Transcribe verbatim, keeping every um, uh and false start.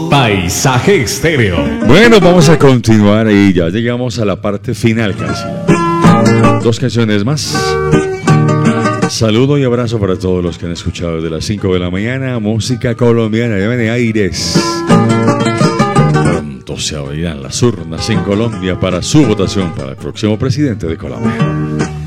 Paisaje Estéreo. Bueno, vamos a continuar y ya llegamos a la parte final casi. Dos canciones más. Saludo y abrazo para todos los que han escuchado desde las cinco de la mañana. Música colombiana, de Aires. Pronto se abrirán las urnas en Colombia para su votación para el próximo presidente de Colombia.